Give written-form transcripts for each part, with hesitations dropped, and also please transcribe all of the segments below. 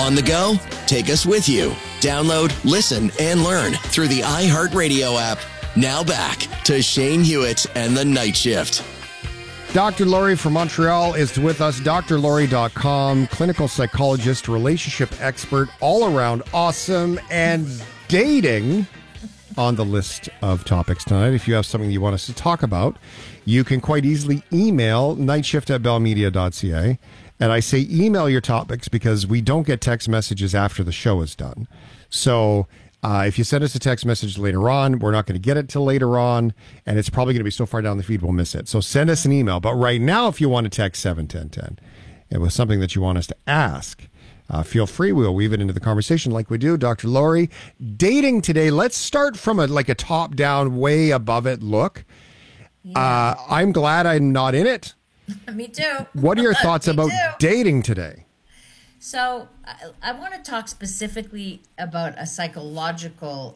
On the go? Take us with you. Download, listen, and learn through the iHeartRadio app. Now back to Shane Hewitt and the Night Shift. Dr. Laurie from Montreal is with us. drlaurie.com, clinical psychologist, relationship expert, all around awesome, and dating on the list of topics tonight. If you have something you want us to talk about, you can quite easily email nightshift@bellmedia.ca. And I say email your topics because we don't get text messages after the show is done. So if you send us a text message later on, we're not going to get it till later on, and it's probably going to be so far down the feed we'll miss it. So send us an email. But right now, if you want to text 71010, it was something that you want us to ask, feel free. We'll weave it into the conversation like we do. Dr. Laurie, dating today, let's start from a top-down, way above it look. Yeah. I'm glad I'm not in it. Me too. What are your thoughts about dating today? So I want to talk specifically about the psychological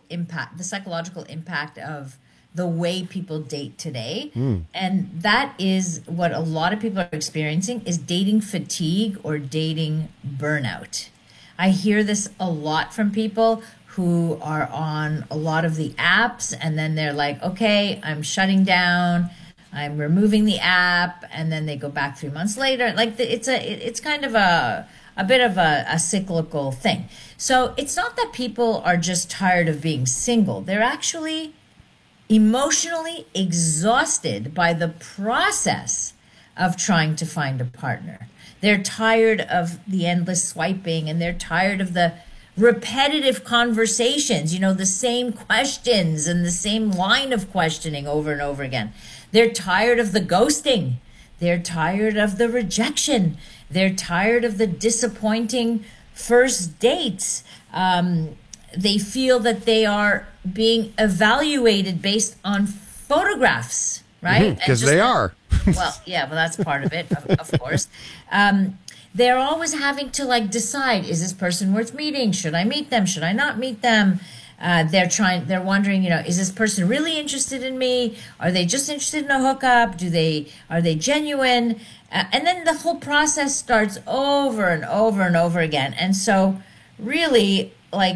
impact of the way people date today. And that is what a lot of people are experiencing is dating fatigue or dating burnout. I hear this a lot from people who are on a lot of the apps, and then they're like, okay, I'm shutting down, I'm removing the app, and then they go back 3 months later. Like it's kind of a bit of a cyclical thing. So it's not that people are just tired of being single. They're actually emotionally exhausted by the process of trying to find a partner. They're tired of the endless swiping, and they're tired of the repetitive conversations, the same questions and the same line of questioning over and over again. They're tired of the ghosting. They're tired of the rejection. They're tired of the disappointing first dates. They feel that they are being evaluated based on photographs, right? Because they are. Well, yeah, well, that's part of it, of course. They're always having to decide, is this person worth meeting? Should I meet them? Should I not meet them? They're wondering, is this person really interested in me? Are they just interested in a hookup? Are they genuine? And then the whole process starts over and over and over again. And so really,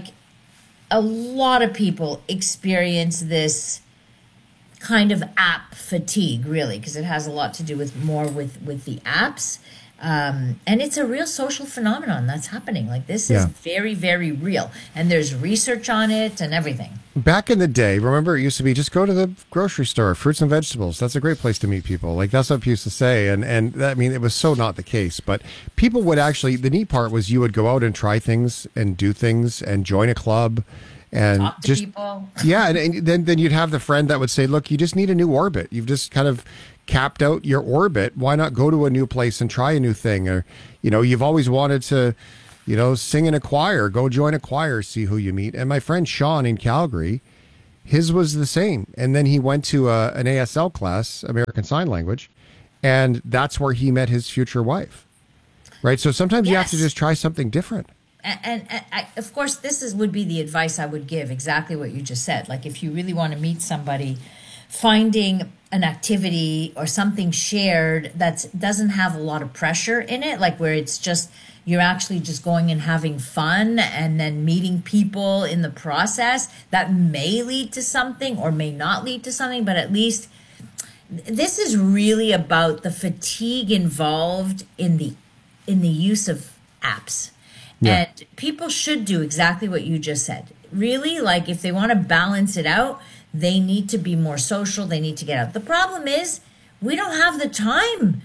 a lot of people experience this kind of app fatigue, really, because it has a lot to do with the apps. And it's a real social phenomenon that's happening. This is very, very real. And there's research on it and everything. Back in the day, remember, it used to be just go to the grocery store, fruits and vegetables. That's a great place to meet people. That's what people used to say. And it was so not the case. But people would actually, the neat part was you would go out and try things and do things and join a club. And talk to people. Yeah, and then you'd have the friend that would say, look, you just need a new orbit. You've just kind of capped out your orbit. Why not go to a new place and try a new thing? Or, you've always wanted to, sing in a choir. Go join a choir, see who you meet. And my friend Sean in Calgary, his was the same. And then he went to an ASL class, American Sign Language, and that's where he met his future wife. Right? So sometimes you have to just try something different. And of course, this would be the advice I would give, exactly what you just said. If you really want to meet somebody, finding an activity or something shared that doesn't have a lot of pressure in it, where it's just you're actually just going and having fun and then meeting people in the process that may lead to something or may not lead to something, but at least this is really about the fatigue involved in the use of apps. Yeah. And people should do exactly what you just said. Really, if they want to balance it out, they need to be more social. They need to get out. The problem is we don't have the time.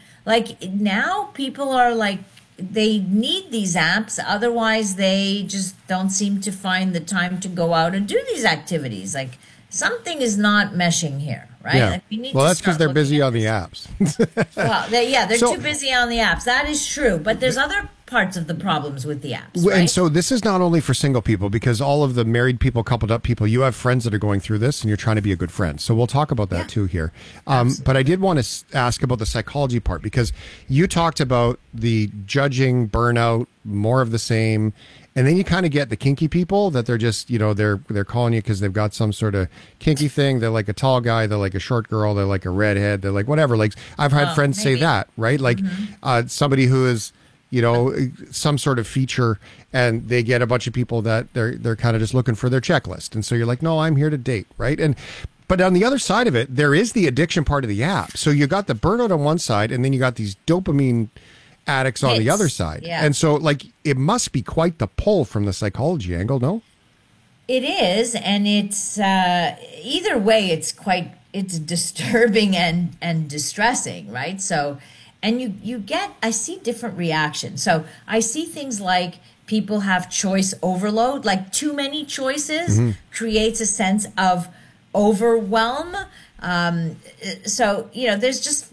Now people are they need these apps. Otherwise, they just don't seem to find the time to go out and do these activities. Something is not meshing here, right? Yeah. That's because they're busy on the apps. They're too busy on the apps. That is true. But there's other parts of the problems with the apps, right? And so this is not only for single people, because all of the married people, coupled up people, you have friends that are going through this and you're trying to be a good friend. So we'll talk about that too here. But I did want to ask about the psychology part, because you talked about the judging, burnout, more of the same. And then you kind of get the kinky people that they're just, they're calling you because they've got some sort of kinky thing. They're like a tall guy. They're like a short girl. They're like a redhead. They're like whatever. I've had friends say that, right? Somebody who is, some sort of feature, and they get a bunch of people that they're kind of just looking for their checklist. And so you're like, no, I'm here to date, right? But on the other side of it, there is the addiction part of the app. So you got the burnout on one side, and then you got these dopamine addicts on the other side. Yeah. And so it must be quite the pull from the psychology angle, no? It is, and it's either way, it's disturbing and distressing, right? So, and I see different reactions. So I see things like people have choice overload, like too many choices creates a sense of overwhelm. So, there's just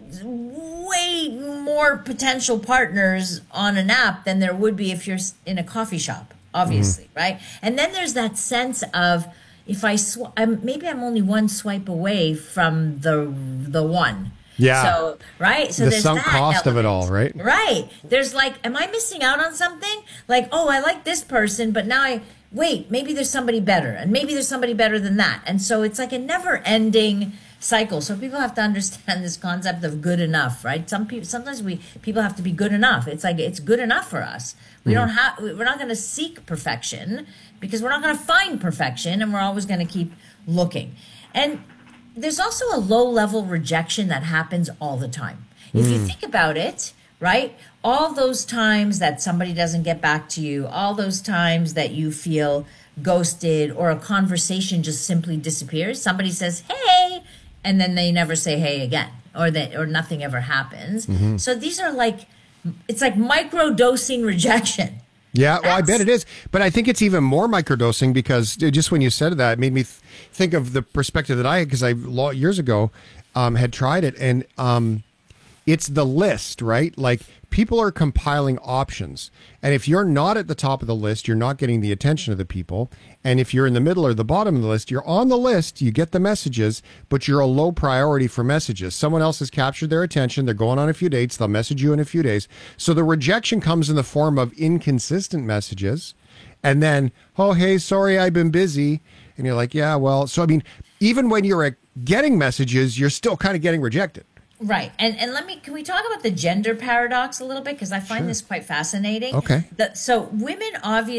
way more potential partners on an app than there would be if you're in a coffee shop. Obviously, right? And then there's that sense of if maybe I'm only one swipe away from the one. Yeah. So, right? So the there's sunk that cost element. of it all, right? Right. There's am I missing out on something? Like, oh, I like this person, but now maybe there's somebody better, and maybe there's somebody better than that. And so it's like a never-ending cycle. So people have to understand this concept of good enough, right? Sometimes people have to be good enough. It's like it's good enough for us. We're not going to seek perfection because we're not going to find perfection, and we're always going to keep looking. And there's also a low-level rejection that happens all the time. If you think about it, right? All those times that somebody doesn't get back to you, all those times that you feel ghosted or a conversation just simply disappears. Somebody says, "Hey," and then they never say "hey" again, or nothing ever happens. So these are it's like micro-dosing rejection. Yeah, well, I bet it is. But I think it's even more microdosing because just when you said that, it made me think of the perspective that I had because I years ago had tried it. And it's the list, right? Like people are compiling options. And if you're not at the top of the list, you're not getting the attention of the people. And if you're in the middle or the bottom of the list, you're on the list, you get the messages, but you're a low priority for messages. Someone else has captured their attention. They're going on a few dates. They'll message you in a few days. So the rejection comes in the form of inconsistent messages. And then, oh, hey, sorry, I've been busy. And you're like, yeah, well, so I mean, even when you're getting messages, you're still kind of getting rejected. Right. And can we talk about the gender paradox a little bit? Because I find this quite fascinating. Okay. So women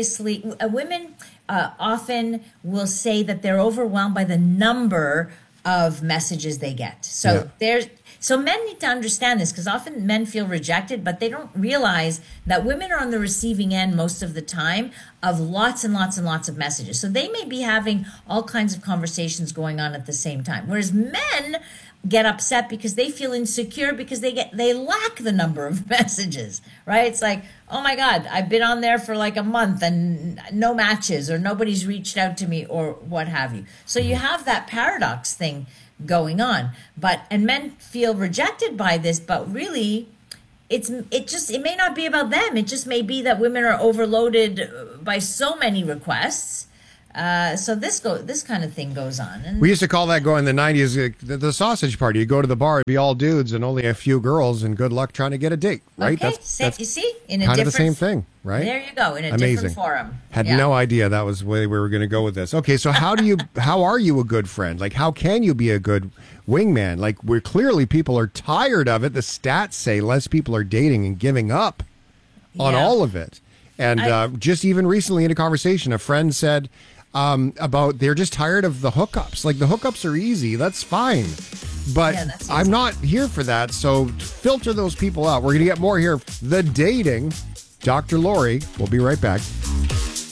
often will say that they're overwhelmed by the number of messages they get. So so men need to understand this because often men feel rejected, but they don't realize that women are on the receiving end most of the time of lots and lots and lots of messages. So they may be having all kinds of conversations going on at the same time. Whereas men get upset because they feel insecure because they lack the number of messages, right? It's like, oh my God, I've been on there for like a month and no matches or nobody's reached out to me or what have you. So you have that paradox thing going on, and men feel rejected by this, but really it may not be about them. It just may be that women are overloaded by so many requests. So this kind of thing goes on. And we used to call that in the 90s the sausage party. You go to the bar, it'd be all dudes and only a few girls, and good luck trying to get a date, right? Okay, you see, in a kind different, of the same thing, right? There you go, in a Amazing. different forum. Had no idea that was the way we were going to go with this. Okay, so how are you a good friend? Like, how can you be a good wingman? Like, people are tired of it. The stats say less people are dating and giving up on all of it. And just even recently in a conversation, a friend said about they're just tired of the hookups. Like the hookups are easy. That's fine. But I'm not here for that. So filter those people out. We're going to get more here. The dating. Dr. Lori. We'll be right back.